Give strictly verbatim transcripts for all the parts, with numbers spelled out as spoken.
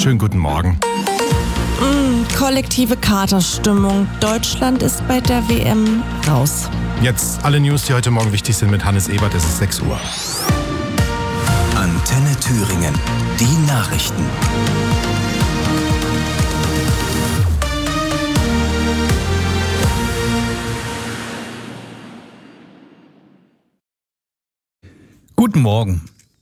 Schönen guten Morgen. Mm, kollektive Katerstimmung. Deutschland ist bei der W M raus. Jetzt alle News, die heute Morgen wichtig sind mit Hannes Ebert. Es ist sechs Uhr. Antenne Thüringen. Die Nachrichten. Guten Morgen.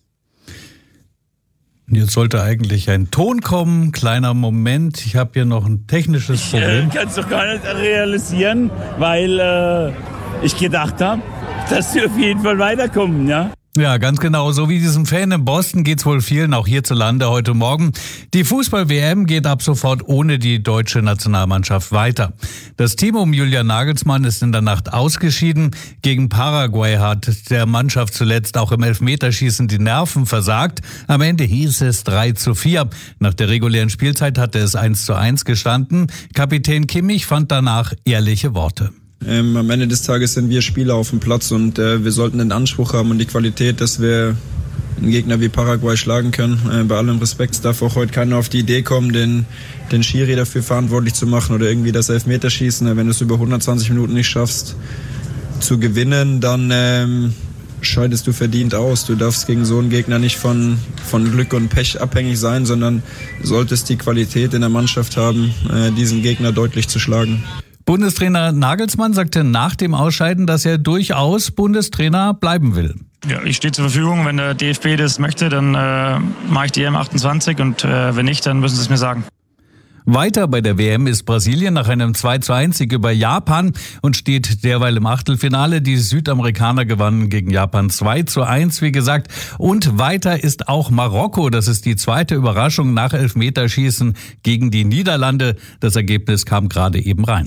Jetzt sollte eigentlich ein Ton kommen. Kleiner Moment. Ich habe hier noch ein technisches Problem. Ich äh, kann es doch gar nicht realisieren, weil äh, ich gedacht habe, dass sie auf jeden Fall weiterkommen, ja. Ja, ganz genau. So wie diesem Fan in Boston geht's wohl vielen auch hierzulande heute Morgen. Die Fußball-W M geht ab sofort ohne die deutsche Nationalmannschaft weiter. Das Team um Julian Nagelsmann ist in der Nacht ausgeschieden. Gegen Paraguay hat der Mannschaft zuletzt auch im Elfmeterschießen die Nerven versagt. Am Ende hieß es drei zu vier. Nach der regulären Spielzeit hatte es eins zu eins gestanden. Kapitän Kimmich fand danach ehrliche Worte. Ähm, am Ende des Tages sind wir Spieler auf dem Platz und äh, wir sollten den Anspruch haben und die Qualität, dass wir einen Gegner wie Paraguay schlagen können. Äh, bei allem Respekt darf auch heute keiner auf die Idee kommen, den, den Schiri dafür verantwortlich zu machen oder irgendwie das Elfmeterschießen. Wenn du es über hundertzwanzig Minuten nicht schaffst zu gewinnen, dann ähm, scheidest du verdient aus. Du darfst gegen so einen Gegner nicht von, von Glück und Pech abhängig sein, sondern solltest die Qualität in der Mannschaft haben, äh, diesen Gegner deutlich zu schlagen. Bundestrainer Nagelsmann sagte nach dem Ausscheiden, dass er durchaus Bundestrainer bleiben will. Ja, ich stehe zur Verfügung. Wenn der D F B das möchte, dann äh, mache ich die E M achtundzwanzig und äh, wenn nicht, dann müssen sie es mir sagen. Weiter bei der W M ist Brasilien nach einem zwei zu eins Sieg über Japan und steht derweil im Achtelfinale. Die Südamerikaner gewannen gegen Japan zwei zu eins, wie gesagt. Und weiter ist auch Marokko. Das ist die zweite Überraschung nach Elfmeterschießen gegen die Niederlande. Das Ergebnis kam gerade eben rein.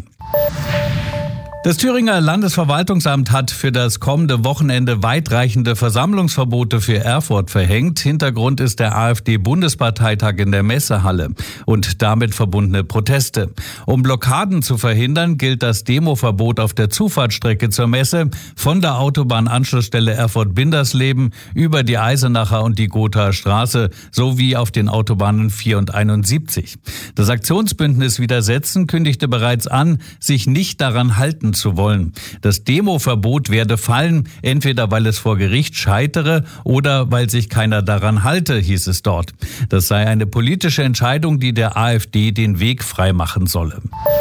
Das Thüringer Landesverwaltungsamt hat für das kommende Wochenende weitreichende Versammlungsverbote für Erfurt verhängt. Hintergrund ist der AfD-Bundesparteitag in der Messehalle und damit verbundene Proteste. Um Blockaden zu verhindern, gilt das Demoverbot auf der Zufahrtsstrecke zur Messe von der Autobahnanschlussstelle Erfurt-Bindersleben über die Eisenacher und die Gothaer Straße sowie auf den Autobahnen vier und einundsiebzig. Das Aktionsbündnis Widersetzen kündigte bereits an, sich nicht daran halten zu wollen. Das Demoverbot werde fallen, entweder weil es vor Gericht scheitere oder weil sich keiner daran halte, hieß es dort. Das sei eine politische Entscheidung, die der AfD den Weg freimachen solle.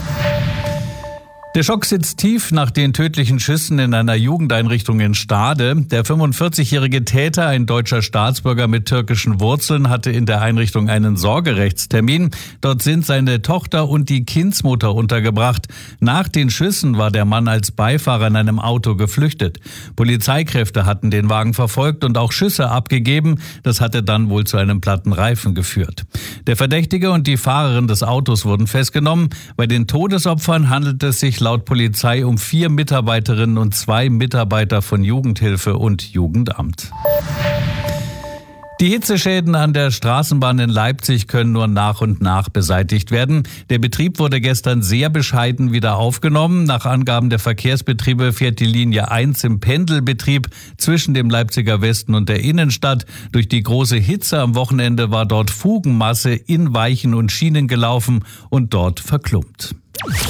Der Schock sitzt tief nach den tödlichen Schüssen in einer Jugendeinrichtung in Stade. Der fünfundvierzigjährige Täter, ein deutscher Staatsbürger mit türkischen Wurzeln, hatte in der Einrichtung einen Sorgerechtstermin. Dort sind seine Tochter und die Kindsmutter untergebracht. Nach den Schüssen war der Mann als Beifahrer in einem Auto geflüchtet. Polizeikräfte hatten den Wagen verfolgt und auch Schüsse abgegeben. Das hatte dann wohl zu einem platten Reifen geführt. Der Verdächtige und die Fahrerin des Autos wurden festgenommen. Bei den Todesopfern handelt es sich laut Polizei um vier Mitarbeiterinnen und zwei Mitarbeiter von Jugendhilfe und Jugendamt. Die Hitzeschäden an der Straßenbahn in Leipzig können nur nach und nach beseitigt werden. Der Betrieb wurde gestern sehr bescheiden wieder aufgenommen. Nach Angaben der Verkehrsbetriebe fährt die Linie eins im Pendelbetrieb zwischen dem Leipziger Westen und der Innenstadt. Durch die große Hitze am Wochenende war dort Fugenmasse in Weichen und Schienen gelaufen und dort verklumpt.